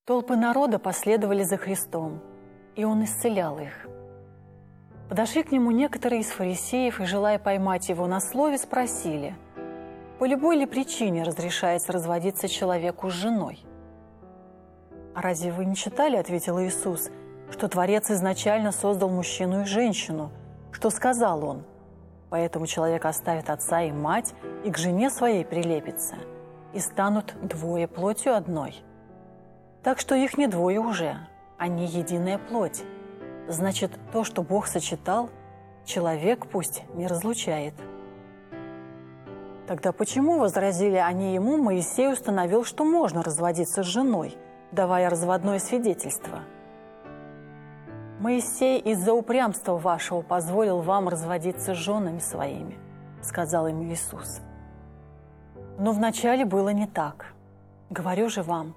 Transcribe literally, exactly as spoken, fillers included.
Толпы народа последовали за Христом, и Он исцелял их. Подошли к Нему некоторые из фарисеев и, желая поймать Его на слове, спросили, по любой ли причине разрешается разводиться человеку с женой? «А разве вы не читали, — ответил Иисус, — что Творец изначально создал мужчину и женщину? Что сказал Он? Поэтому человек оставит отца и мать, и к жене своей прилепится, и станут двое плотью одной. Так что их не двое уже, они единая плоть. Значит, то, что Бог сочетал, человек пусть не разлучает». Тогда почему, возразили они ему, Моисей установил, что можно разводиться с женой, давая разводное свидетельство? «Моисей из-за упрямства вашего позволил вам разводиться с женами своими», — сказал им Иисус. «Но вначале было не так. Говорю же вам,